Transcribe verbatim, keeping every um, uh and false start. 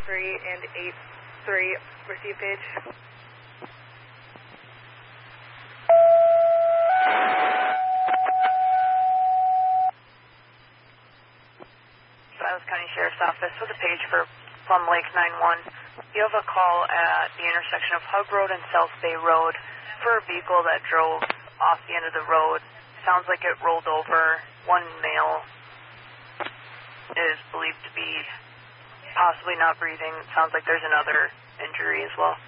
three and eight three. Receive page. Silas County Sheriff's Office with a page for Plum Lake nine one. You have a call at the intersection of Hug Road and South Bay Road for a vehicle that drove off the end of the road. Sounds like it rolled over. One male is believed to be possibly not breathing. Sounds like there's another injury as well.